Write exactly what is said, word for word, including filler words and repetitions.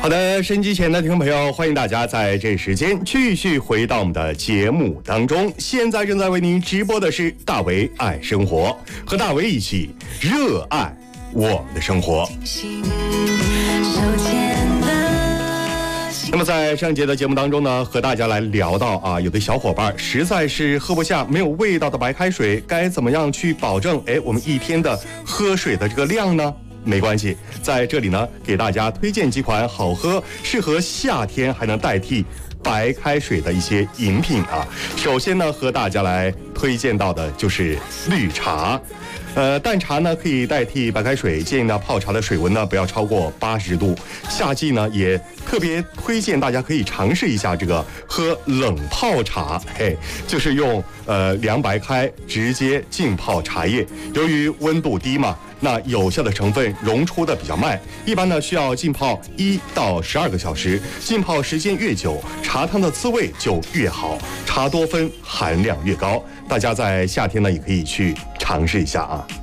好的，收音机前的听众朋友，欢迎大家在这时间继续回到我们的节目当中。现在正在为您直播的是大为爱生活，和大为一起热爱我们的生活。那么在上一节的节目当中呢，和大家来聊到啊，有的小伙伴实在是喝不下没有味道的白开水，该怎么样去保证哎我们一天的喝水的这个量呢？没关系，在这里呢，给大家推荐几款好喝、适合夏天还能代替白开水的一些饮品啊。首先呢，和大家来推荐到的就是绿茶。呃，淡茶呢可以代替白开水，建议呢泡茶的水温呢不要超过八十度。夏季呢也特别推荐大家可以尝试一下这个喝冷泡茶，嘿，就是用呃凉白开直接浸泡茶叶。由于温度低嘛，那有效的成分溶出的比较慢，一般呢需要浸泡一到十二个小时。浸泡时间越久，茶汤的滋味就越好，茶多酚含量越高。大家在夏天呢也可以去尝试一下啊。